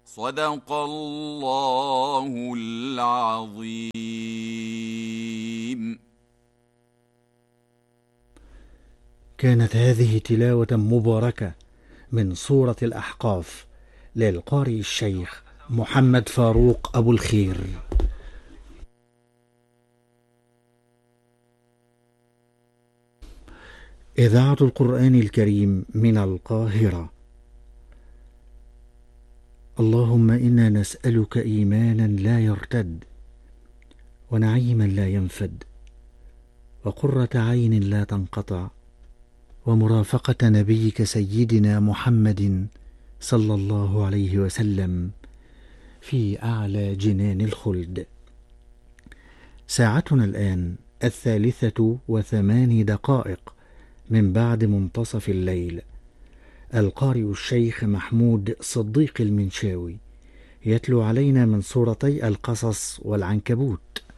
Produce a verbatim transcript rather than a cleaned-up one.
صدق الله العظيم. كانت هذه تلاوة مباركة من سورة الأحقاف للقارئ الشيخ محمد فاروق أبو الخير. إذاعة القرآن الكريم من القاهرة. اللهم إنا نسألك إيمانا لا يرتد، ونعيما لا ينفد، وقرة عين لا تنقطع، ومرافقة نبيك سيدنا محمد صلى الله عليه وسلم في أعلى جنان الخلد. ساعتنا الآن الثالثة وثماني دقائق من بعد منتصف الليل. القارئ الشيخ محمود صديق المنشاوي يتلو علينا من سورتي القصص والعنكبوت.